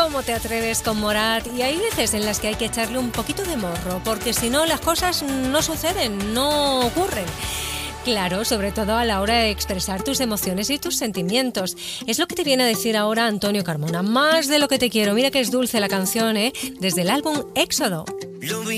¿Cómo te atreves con Morat? Y hay veces en las que hay que echarle un poquito de morro, porque si no las cosas no suceden, no ocurren. Claro, sobre todo a la hora de expresar tus emociones y tus sentimientos. Es lo que te viene a decir ahora Antonio Carmona. Más de lo que te quiero. Mira que es dulce la canción, ¿eh? Desde el álbum Éxodo.